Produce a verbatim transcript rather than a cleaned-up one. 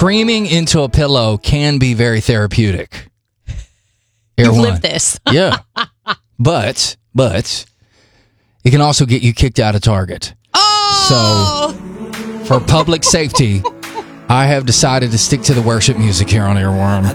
screaming into a pillow can be very therapeutic. Air You've one. lived this. Yeah. But, but, it can also get you kicked out of Target. Oh! So, for public safety, I have decided to stick to the worship music here on Earworm.